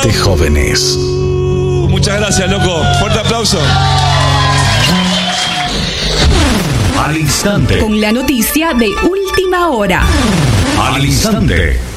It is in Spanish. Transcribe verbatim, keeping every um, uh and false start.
de jóvenes. Muchas gracias, loco. Fuerte aplauso. Al instante. Con la noticia de última hora. Al instante.